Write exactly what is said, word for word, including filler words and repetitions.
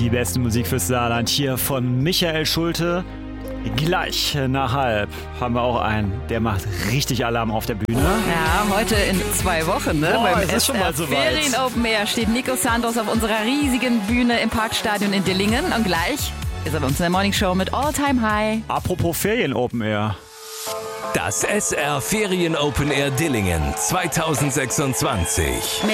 Die beste Musik fürs Saarland hier von Michael Schulte. Gleich nach halb haben wir auch einen, der macht richtig Alarm auf der Bühne. Ja, heute in zwei Wochen, ne? Boah, Beim es ist schon mal so weit. Ferien Open Air steht Nico Santos auf unserer riesigen Bühne im Parkstadion in Dillingen. Und gleich ist er bei uns in der Morning Show mit All Time High. Apropos Ferien Open Air. Das S R Ferien Open Air Dillingen zweitausendsechsundzwanzig.